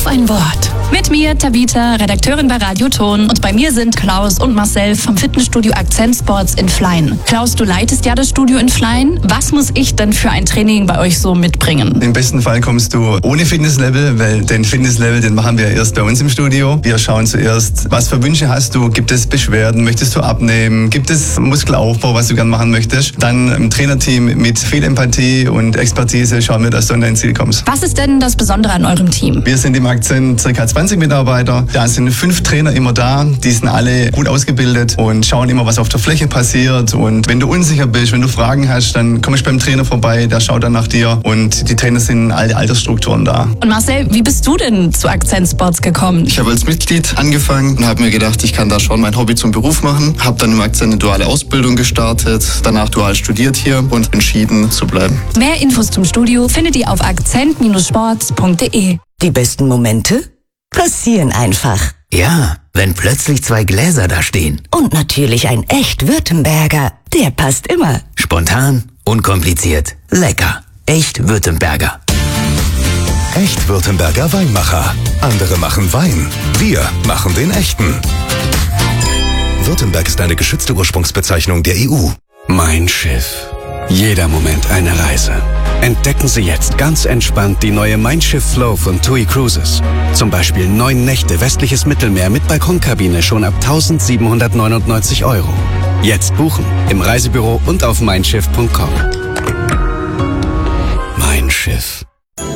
ein Wort. Mit mir, Tabita, Redakteurin bei Radio Ton. Und bei mir sind Klaus und Marcel vom Fitnessstudio Akzent Sports in Flein. Klaus, du leitest ja das Studio in Flein. Was muss ich denn für ein Training bei euch so mitbringen? Im besten Fall kommst du ohne Fitnesslevel, weil den Fitnesslevel, den machen wir erst bei uns im Studio. Wir schauen zuerst, was für Wünsche hast du? Gibt es Beschwerden? Möchtest du abnehmen? Gibt es Muskelaufbau, was du gerne machen möchtest? Dann im Trainerteam mit viel Empathie und Expertise schauen wir, dass du an dein Ziel kommst. Was ist denn das Besondere an eurem Team? Wir sind im Akzent ca. 20 Mitarbeiter. Da sind 5 Trainer immer da. Die sind alle gut ausgebildet und schauen immer, was auf der Fläche passiert. Und wenn du unsicher bist, wenn du Fragen hast, dann komm ich beim Trainer vorbei, der schaut dann nach dir. Und die Trainer sind in alle Altersstrukturen da. Und Marcel, wie bist du denn zu Akzent Sports gekommen? Ich habe als Mitglied angefangen und habe mir gedacht, ich kann da schon mein Hobby zum Beruf machen. Habe dann im Akzent eine duale Ausbildung gestartet, danach dual studiert hier und entschieden zu bleiben. Mehr Infos zum Studio findet ihr auf akzent-sports.de. Die besten Momente passieren einfach. Ja, wenn plötzlich 2 Gläser da stehen. Und natürlich ein echt Württemberger. Der passt immer. Spontan, unkompliziert, lecker. Echt Württemberger. Echt Württemberger Weinmacher. Andere machen Wein. Wir machen den echten. Württemberg ist eine geschützte Ursprungsbezeichnung der EU. Mein Schiff. Jeder Moment eine Reise. Entdecken Sie jetzt ganz entspannt die neue Mein Schiff Flow von TUI Cruises. Zum Beispiel 9 Nächte westliches Mittelmeer mit Balkonkabine schon ab 1.799 €. Jetzt buchen im Reisebüro und auf meinschiff.com. Mein Schiff.